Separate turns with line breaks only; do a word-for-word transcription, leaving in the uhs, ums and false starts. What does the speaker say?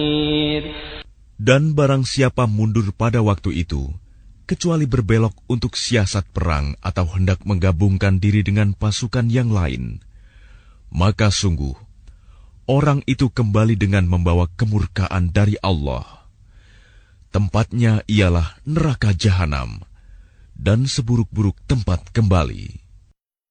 Dan barang siapa mundur pada waktu itu, kecuali berbelok untuk siasat perang atau hendak menggabungkan diri dengan pasukan yang lain, maka sungguh, orang itu kembali dengan membawa kemurkaan dari Allah. Tempatnya ialah neraka jahanam, dan seburuk-buruk tempat kembali.